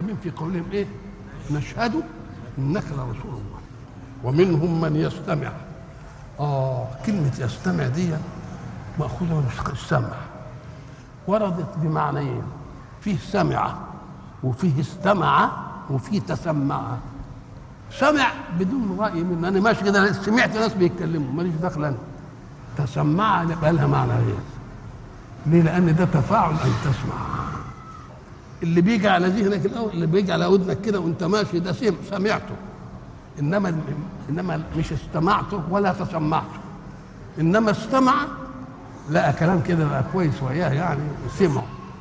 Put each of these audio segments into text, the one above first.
من في قولهم ايه؟ نشهد انك لرسول الله. ومنهم من يستمع. كلمة يستمع دي مأخوذة من السمع، وردت بمعنيين، فيه سمع وفيه استمع وفيه تسمع. سمع بدون رأي منه، أنا ماشي كده سمعت ناس بيتكلموا ماليش دخل أنا. تسمع يبقى لها معنى غير. ليه؟ لأن ده تفاعل أن تسمع. اللي بيجي على ذهنك الأول، اللي بيجي على ودنك كده وأنت ماشي، ده سمعته. إنما مش استمعته ولا تسمعته. إنما استمع لقى كلام كده بقى كويس وياه، يعني سمع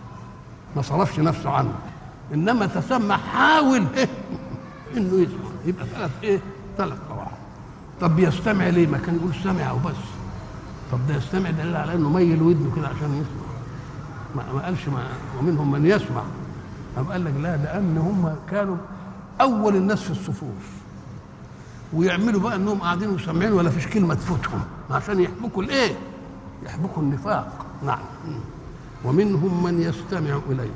ما صرفش نفسه عنه. إنما تسمع حاول إنه يسمع. يبقى ثلاث قواعد. طب يستمع ليه؟ ما كان يقول سمع وبس. طب ده يستمع دليل على إنه ميل ودنه كده عشان يسمع. ما قالش ومنهم من يسمع. طب قال لك لا، لأن هم كانوا أول الناس في الصفوف، ويعملوا بقى انهم قاعدين وسامعين ولا فيش كلمه تفوتهم عشان يحبكوا الايه؟ يحبكوا النفاق. نعم. ومنهم من يستمع اليك.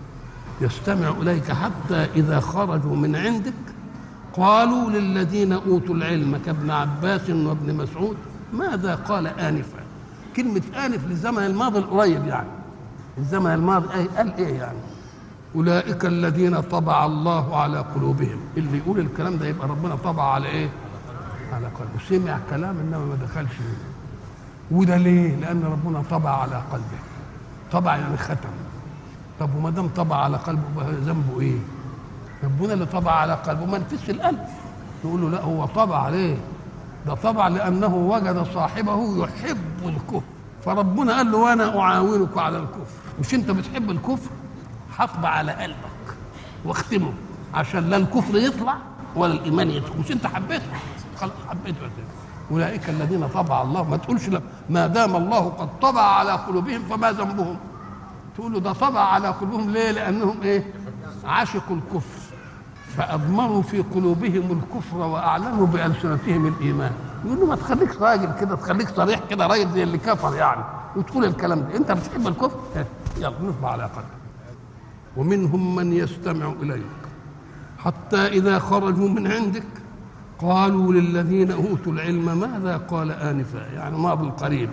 يستمع اليك حتى اذا خرجوا من عندك قالوا للذين اوتوا العلم كابن عباس وابن مسعود ماذا قال انفا. كلمه انف للزمن الماضي القريب، يعني الزمن الماضي قال ايه يعني؟ أولئك الذين طبع الله على قلوبهم. اللي يقول الكلام ده يبقى ربنا طبع على إيه؟ على قلبه. سمع كلام إنما ما دخلش منه. وده ليه؟ لأن ربنا طبع على قلبه. طبع يعني ختم. طب وما دام طبع على قلبه ذنبه إيه؟ ربنا اللي طبع على قلبه ما نفسش القلب. نقول له لا، هو طبع عليه. ده طبع لأنه وجد صاحبه يحب الكفر، فربنا قال له وأنا أعاونك على الكفر. مش أنت بتحب الكفر؟ حطب على قلبك واختمه عشان لا الكفر يطلع ولا الايمان يدخل. مش انت حبيته؟ خلاص حبيته. اولئك الذين طبع الله. ما تقولش ما دام الله قد طبع على قلوبهم فما ذنبهم. تقول له ده طبع على قلوبهم ليه؟ لانهم ايه؟ عاشقوا الكفر فاضمروا في قلوبهم الكفر واعلنوا بالسنتهم الايمان. يقول له ما تخليك راجل كده، تخليك صريح كده، راجل زي اللي كفر يعني، وتقول الكلام ده. انت بتحب الكفر؟ يلا نطبع على قلبك. ومنهم من يستمع إليك حتى إذا خرجوا من عندك قالوا للذين أوتوا العلم ماذا قال آنفا، يعني ماضي القريب.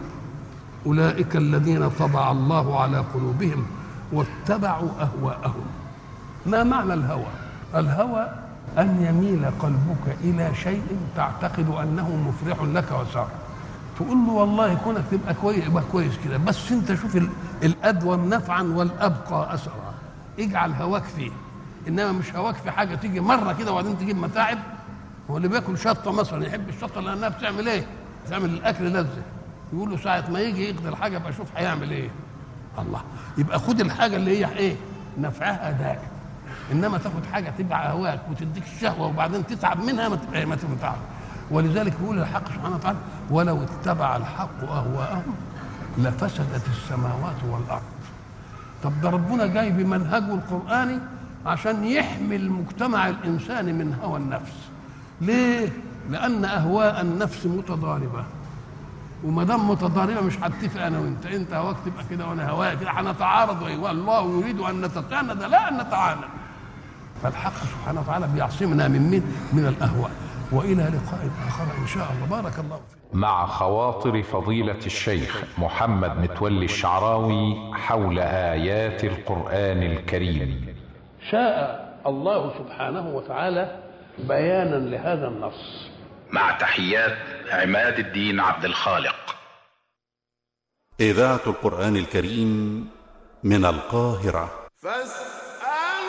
أولئك الذين طبع الله على قلوبهم واتبعوا أهواءهم. ما معنى الهوى؟ الهوى أن يميل قلبك إلى شيء تعتقد أنه مفرح لك وسار. تقول له والله كونك تبقى كويس يبقى كويس كده، بس أنت شوف الأدوم نفعا والأبقى أسرا. اجعل هواك فيه. انما مش هواك في حاجه تيجي مره كده وبعدين تجيب متاعب. هو اللي بياكل شطه مثلا يحب الشطه لانها بتعمل ايه؟ بتعمل الاكل لذه. يقول له ساعه ما يجي يقضي الحاجه بقى شوف هيعمل ايه. الله، يبقى خد الحاجه اللي هي ايه؟ نفعها دائم. انما تاخد حاجه تبع هواك وتديك الشهوه وبعدين تتعب منها ما تنفعش. ولذلك يقول الحق سبحانه وتعالى ولو اتبع الحق اهواءهم لفسدت السماوات والارض. طب ده ربنا جاي بمنهجه القرآني عشان يحمي المجتمع الإنساني من هوى النفس. ليه؟ لأن أهواء النفس متضاربة، وما دام متضاربة مش هتفق أنا وأنت. أنت هواك تبقى كده وأنا هوايا كده، هنتعارض. والله يريد أن نتساند لا أن نتعاند. فالحق سبحانه وتعالى بيعصمنا من الأهواء. وإلى لقاء آخر إن شاء الله. بارك الله فيك. مع خواطر فضيلة الشيخ محمد متولي الشعراوي حول آيات القرآن الكريم. شاء الله سبحانه وتعالى بيانا لهذا النص. مع تحيات عماد الدين عبد الخالق. إذاعة القرآن الكريم من القاهرة.